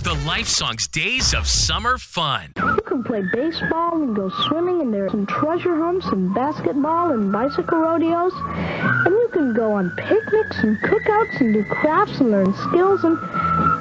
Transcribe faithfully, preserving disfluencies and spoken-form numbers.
The Life Songs Days of Summer Fun. You can play baseball and go swimming, and there's some treasure hunts and basketball and bicycle rodeos. And you can go on picnics and cookouts and do crafts and learn skills. And